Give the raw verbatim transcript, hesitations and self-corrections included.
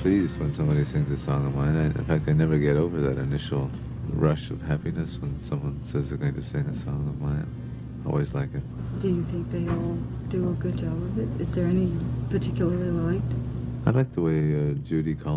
pleased when somebody sings a song of mine. I, in fact, I never get over that initial rush of happiness when someone says they're going to sing a song of mine. I always like it. Do you think they all do a good job of it? Is there any particularly liked? I like the way uh, Judy Collins